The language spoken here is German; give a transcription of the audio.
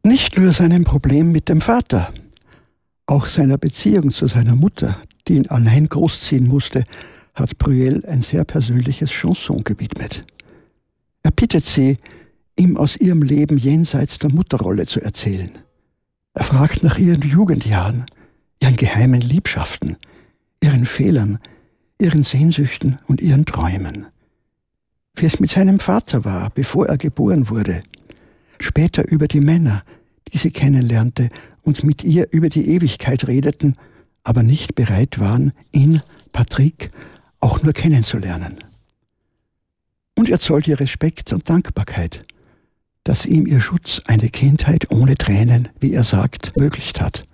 Nicht nur seinem Problem mit dem Vater, auch seiner Beziehung zu seiner Mutter, die ihn allein großziehen musste, hat Breuel ein sehr persönliches Chanson gewidmet. Er bittet sie, ihm aus ihrem Leben jenseits der Mutterrolle zu erzählen. Er fragt nach ihren Jugendjahren, ihren geheimen Liebschaften, ihren Fehlern, ihren Sehnsüchten und ihren Träumen. Wie es mit seinem Vater war, bevor er geboren wurde. Später über die Männer, die sie kennenlernte und mit ihr über die Ewigkeit redeten, aber nicht bereit waren, ihn, Patrick, auch nur kennenzulernen. Und er zollt ihr Respekt und Dankbarkeit, dass ihm ihr Schutz eine Kindheit ohne Tränen, wie er sagt, ermöglicht hat.